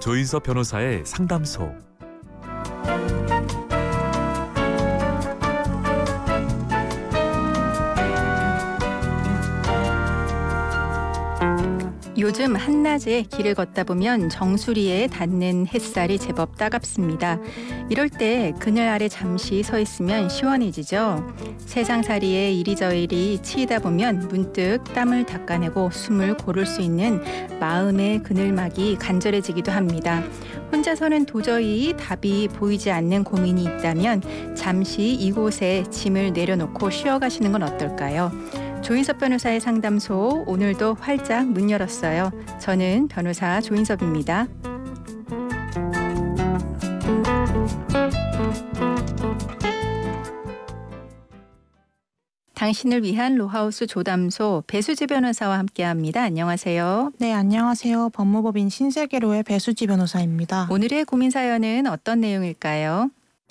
조인섭 변호사의 상담소. 요즘 한낮에 길을 걷다 보면 정수리에 닿는 햇살이 제법 따갑습니다. 이럴 때 그늘 아래 잠시 서 있으면 시원해지죠. 세상살이에 이리저리 치이다 보면 문득 땀을 닦아내고 숨을 고를 수 있는 마음의 그늘막이 간절해지기도 합니다. 혼자서는 도저히 답이 보이지 않는 고민이 있다면 잠시 이곳에 짐을 내려놓고 쉬어가시는 건 어떨까요? 조인섭 변호사의 상담소, 오늘도 활짝 문 열었어요. 저는 변호사 조인섭입니다. 당신을 위한 로하우스 조담소, 배수지 변호사와 함께합니다. 안녕하세요. 네, 안녕하세요. 법무법인 신세계로의 배수지 변호사입니다. 오늘의 고민 사연은 어떤 내용일까요?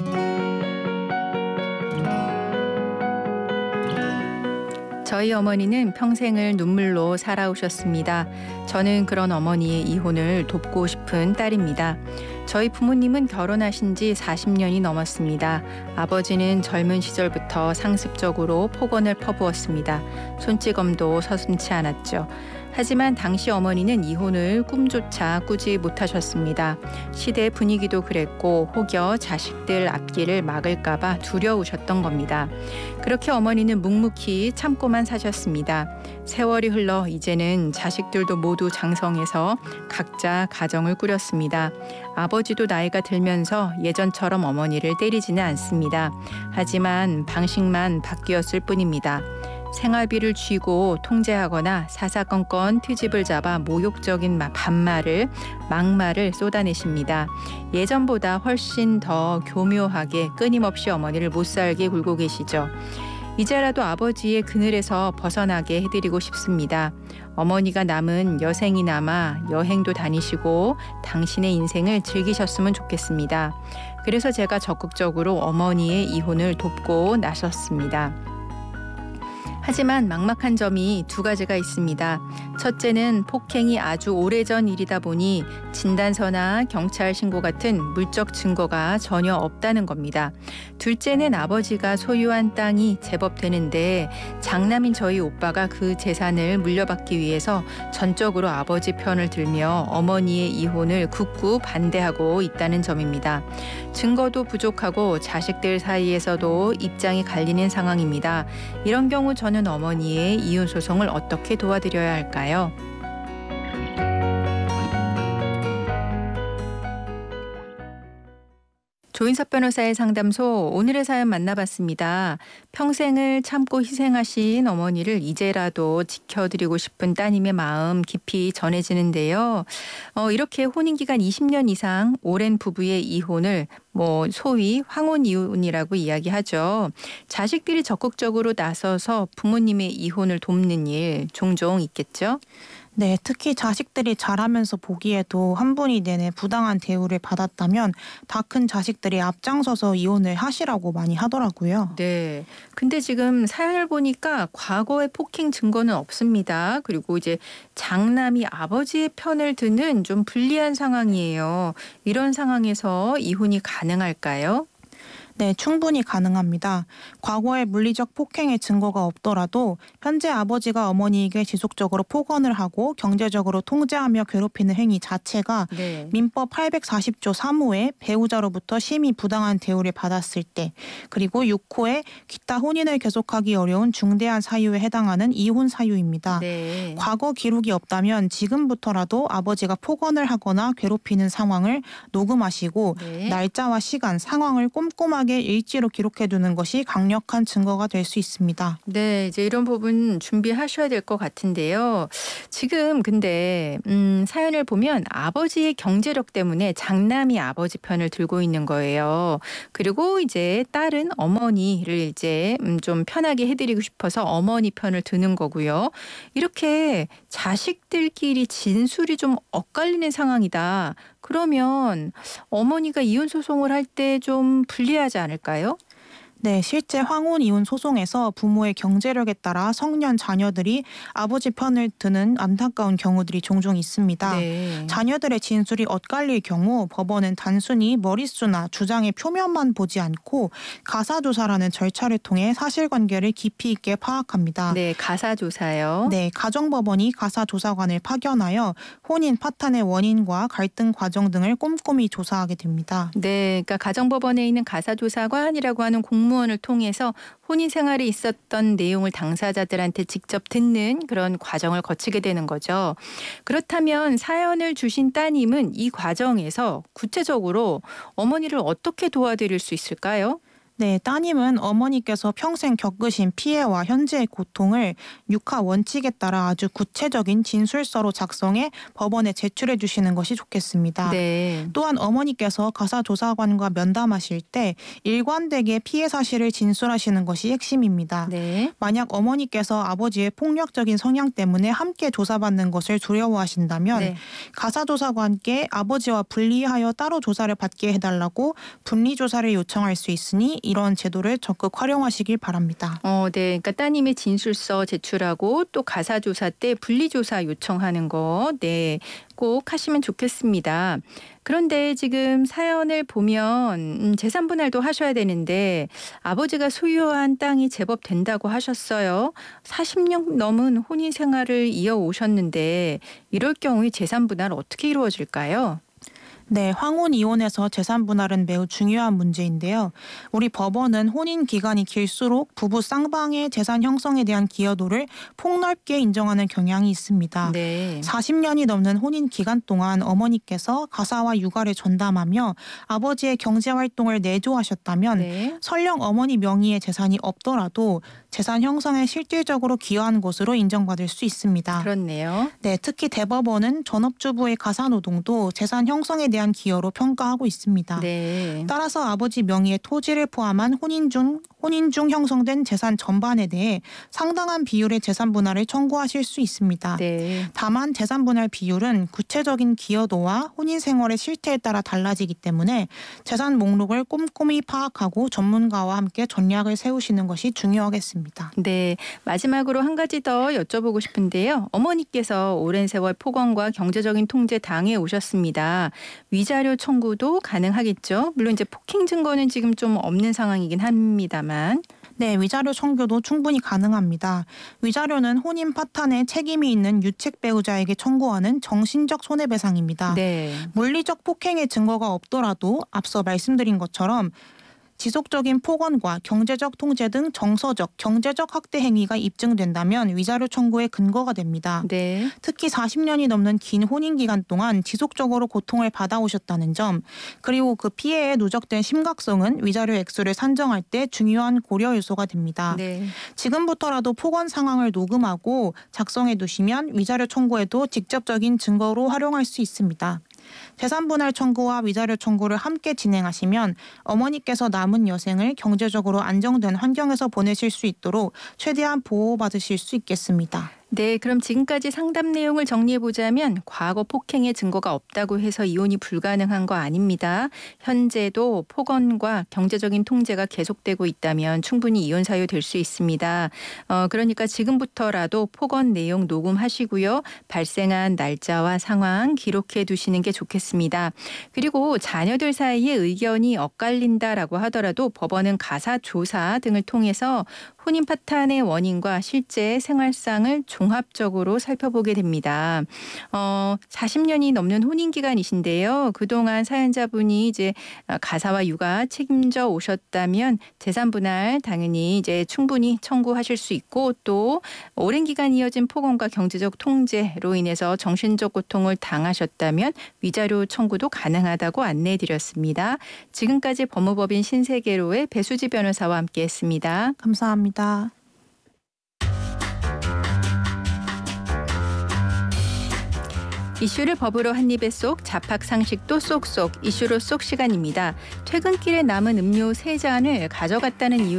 저희 어머니는 평생을 눈물로 살아오셨습니다. 저는 그런 어머니의 이혼을 돕고 싶은 딸입니다. 저희 부모님은 결혼하신 지 40년이 넘었습니다. 아버지는 젊은 시절부터 상습적으로 폭언을 퍼부었습니다. 손찌검도 서슴지 않았죠. 하지만 당시 어머니는 이혼을 꿈조차 꾸지 못하셨습니다. 시대 분위기도 그랬고 혹여 자식들 앞길을 막을까 봐 두려우셨던 겁니다. 그렇게 어머니는 묵묵히 참고만 사셨습니다. 세월이 흘러 이제는 자식들도 모두 장성해서 각자 가정을 꾸렸습니다. 아버지도 나이가 들면서 예전처럼 어머니를 때리지는 않습니다. 하지만 방식만 바뀌었을 뿐입니다. 생활비를 쥐고 통제하거나 사사건건 트집을 잡아 모욕적인 반말을, 막말을 쏟아내십니다. 예전보다 훨씬 더 교묘하게 끊임없이 어머니를 못살게 굴고 계시죠. 이제라도 아버지의 그늘에서 벗어나게 해드리고 싶습니다. 어머니가 남은 여생이 남아 여행도 다니시고 당신의 인생을 즐기셨으면 좋겠습니다. 그래서 제가 적극적으로 어머니의 이혼을 돕고 나섰습니다. 하지만 막막한 점이 두 가지가 있습니다. 첫째는 폭행이 아주 오래전 일이다 보니 진단서나 경찰 신고 같은 물적 증거가 전혀 없다는 겁니다. 둘째는 아버지가 소유한 땅이 제법 되는데 장남인 저희 오빠가 그 재산을 물려받기 위해서 전적으로 아버지 편을 들며 어머니의 이혼을 굳고 반대하고 있다는 점입니다. 증거도 부족하고 자식들 사이에서도 입장이 갈리는 상황입니다. 이런 경우 저는 어머니의 이혼 소송을 어떻게 도와드려야 할까요? 조인섭 변호사의 상담소, 오늘의 사연 만나봤습니다. 평생을 참고 희생하신 어머니를 이제라도 지켜드리고 싶은 따님의 마음 깊이 전해지는데요. 이렇게 혼인기간 20년 이상 오랜 부부의 이혼을 소위 황혼 이혼이라고 이야기하죠. 자식들이 적극적으로 나서서 부모님의 이혼을 돕는 일 종종 있겠죠? 네, 특히 자식들이 자라면서 보기에도 한 분이 내내 부당한 대우를 받았다면 다 큰 자식들이 앞장서서 이혼을 하시라고 많이 하더라고요. 네. 근데 지금 사연을 보니까 과거의 폭행 증거는 없습니다. 그리고 이제 장남이 아버지의 편을 드는 좀 불리한 상황이에요. 이런 상황에서 이혼이 가능할까요? 네, 충분히 가능합니다. 과거의 물리적 폭행의 증거가 없더라도 현재 아버지가 어머니에게 지속적으로 폭언을 하고 경제적으로 통제하며 괴롭히는 행위 자체가 네. 민법 840조 3호에 배우자로부터 심히 부당한 대우를 받았을 때, 그리고 6호에 기타 혼인을 계속하기 어려운 중대한 사유에 해당하는 이혼 사유입니다. 네. 과거 기록이 없다면 지금부터라도 아버지가 폭언을 하거나 괴롭히는 상황을 녹음하시고 네. 날짜와 시간, 상황을 꼼꼼하게 일지로 기록해두는 것이 강력한 증거가 될 수 있습니다. 네, 이제 이런 부분 준비하셔야 될 것 같은데요. 지금 근데 사연을 보면 아버지의 경제력 때문에 장남이 아버지 편을 들고 있는 거예요. 그리고 이제 딸은 어머니를 이제 좀 편하게 해드리고 싶어서 어머니 편을 드는 거고요. 이렇게 자식들끼리 진술이 좀 엇갈리는 상황이다. 그러면 어머니가 이혼 소송을 할 때 좀 불리하지 않을까요? 네, 실제 황혼 이혼 소송에서 부모의 경제력에 따라 성년 자녀들이 아버지 편을 드는 안타까운 경우들이 종종 있습니다. 네. 자녀들의 진술이 엇갈릴 경우 법원은 단순히 머릿수나 주장의 표면만 보지 않고 가사조사라는 절차를 통해 사실관계를 깊이 있게 파악합니다. 네, 가사조사요. 네, 가정법원이 가사조사관을 파견하여 혼인 파탄의 원인과 갈등 과정 등을 꼼꼼히 조사하게 됩니다. 네, 그러니까 가정법원에 있는 가사조사관이라고 하는 공무원을 통해서 혼인 생활에 있었던 내용을 당사자들한테 직접 듣는 그런 과정을 거치게 되는 거죠. 그렇다면 사연을 주신 따님은 이 과정에서 구체적으로 어머니를 어떻게 도와드릴 수 있을까요? 네, 따님은 어머니께서 평생 겪으신 피해와 현재의 고통을 육하 원칙에 따라 아주 구체적인 진술서로 작성해 법원에 제출해 주시는 것이 좋겠습니다. 네. 또한 어머니께서 가사조사관과 면담하실 때 일관되게 피해 사실을 진술하시는 것이 핵심입니다. 네. 만약 어머니께서 아버지의 폭력적인 성향 때문에 함께 조사받는 것을 두려워하신다면 네. 가사조사관께 아버지와 분리하여 따로 조사를 받게 해달라고 분리조사를 요청할 수 있으니 이런 제도를 적극 활용하시길 바랍니다. 네. 그러니까 따님의 진술서 제출하고 또 가사조사 때 분리조사 요청하는 거, 네, 꼭 하시면 좋겠습니다. 그런데 지금 사연을 보면 재산분할도 하셔야 되는데 아버지가 소유한 땅이 제법 된다고 하셨어요. 40년 넘은 혼인 생활을 이어오셨는데 이럴 경우에 재산분할 어떻게 이루어질까요? 네, 황혼 이혼에서 재산 분할은 매우 중요한 문제인데요. 우리 법원은 혼인 기간이 길수록 부부 쌍방의 재산 형성에 대한 기여도를 폭넓게 인정하는 경향이 있습니다. 네. 40년이 넘는 혼인 기간 동안 어머니께서 가사와 육아를 전담하며 아버지의 경제 활동을 내조하셨다면 네. 설령 어머니 명의의 재산이 없더라도 재산 형성에 실질적으로 기여한 것으로 인정받을 수 있습니다. 그렇네요. 네, 특히 대법원은 전업주부의 가사노동도 재산 형성에 대한 기여로 평가하고 있습니다. 네. 따라서 아버지 명의의 토지를 포함한 혼인 중 형성된 재산 전반에 대해 상당한 비율의 재산 분할을 청구하실 수 있습니다. 네. 다만 재산 분할 비율은 구체적인 기여도와 혼인 생활의 실태에 따라 달라지기 때문에 재산 목록을 꼼꼼히 파악하고 전문가와 함께 전략을 세우시는 것이 중요하겠습니다. 네, 마지막으로 한 가지 더 여쭤보고 싶은데요. 어머니께서 오랜 세월 폭언과 경제적인 통제 당해 오셨습니다. 위자료 청구도 가능하겠죠? 물론 이제 폭행 증거는 지금 좀 없는 상황이긴 합니다만. 네, 위자료 청구도 충분히 가능합니다. 위자료는 혼인 파탄에 책임이 있는 유책 배우자에게 청구하는 정신적 손해배상입니다. 네. 물리적 폭행의 증거가 없더라도 앞서 말씀드린 것처럼 지속적인 폭언과 경제적 통제 등 정서적, 경제적 학대 행위가 입증된다면 위자료 청구의 근거가 됩니다. 네. 특히 40년이 넘는 긴 혼인 기간 동안 지속적으로 고통을 받아오셨다는 점, 그리고 그 피해에 누적된 심각성은 위자료 액수를 산정할 때 중요한 고려 요소가 됩니다. 네. 지금부터라도 폭언 상황을 녹음하고 작성해 두시면 위자료 청구에도 직접적인 증거로 활용할 수 있습니다. 재산분할 청구와 위자료 청구를 함께 진행하시면 어머니께서 남은 여생을 경제적으로 안정된 환경에서 보내실 수 있도록 최대한 보호받으실 수 있겠습니다. 네, 그럼 지금까지 상담 내용을 정리해보자면 과거 폭행의 증거가 없다고 해서 이혼이 불가능한 거 아닙니다. 현재도 폭언과 경제적인 통제가 계속되고 있다면 충분히 이혼 사유 될 수 있습니다. 그러니까 지금부터라도 폭언 내용 녹음하시고요. 발생한 날짜와 상황 기록해 두시는 게 좋겠습니다. 그리고 자녀들 사이에 의견이 엇갈린다라고 하더라도 법원은 가사조사 등을 통해서 혼인 파탄의 원인과 실제 생활상을 종합적으로 살펴보게 됩니다. 40년이 넘는 혼인 기간이신데요. 그동안 사연자분이 이제 가사와 육아 책임져 오셨다면 재산 분할 당연히 이제 충분히 청구하실 수 있고 또 오랜 기간 이어진 폭언과 경제적 통제로 인해서 정신적 고통을 당하셨다면 위자료 청구도 가능하다고 안내해 드렸습니다. 지금까지 법무법인 신세계로의 배수지 변호사와 함께했습니다. 감사합니다. 이슈를 법으로 한입에 쏙 자팍 상식도 쏙쏙 이슈로 쏙 시간입니다. 퇴근길에 남은 음료 3잔을 가져갔다는 이유